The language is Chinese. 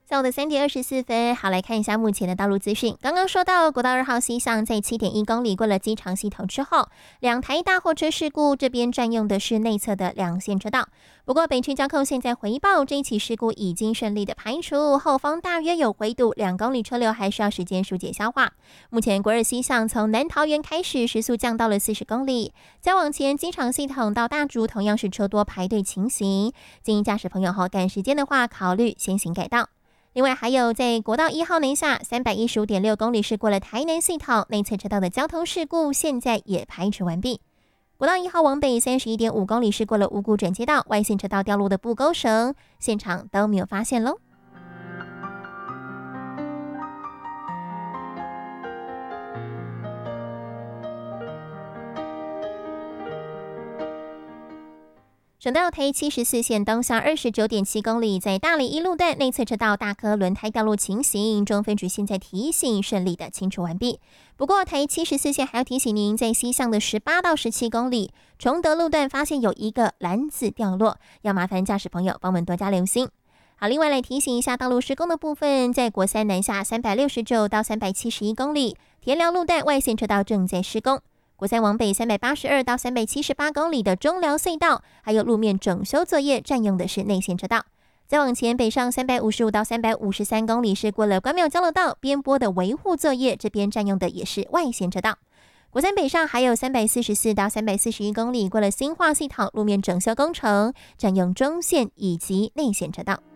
下午的3:24，好，来看一下目前的道路资讯。刚刚说到国道2号西向在7.1公里过了机场系统之后，两台大货车事故，这边占用的是内侧的两线车道。不过北区交控现在回报，这一起事故已经顺利的排除，后方大约有回堵2公里车流，还需要时间疏解消化。目前国2西向从南桃园开始，时速降到了40公里，再往前机场系统到大竹同样是车多排队情形，建议驾驶朋友赶时间的话，考虑先行改道。另外还有在国道1号南下315.6公里是过了台南系统内侧车道的交通事故，现在也排除完毕。国道1号往北31.5公里是过了五股转接道外线车道掉落的布钩绳，现场都没有发现咯。省道台74线东向29.7公里，在大里一路段内侧车道大颗轮胎掉落情形，中分局现在提醒顺利的清除完毕。不过台74线还要提醒您，在西向的18到17公里崇德路段发现有一个篮子掉落，要麻烦驾驶朋友帮我们多加留心。好，另外来提醒一下道路施工的部分，在国3南下369到371公里田寮路段外线车道正在施工。国3往北382到378公里的中寮隧道，还有路面整修作业占用的是内线车道。再往前北上355到353公里是过了关庙交流道边坡的维护作业，这边占用的也是外线车道。国3北上还有344到341公里过了新化系统路面整修工程，占用中线以及内线车道。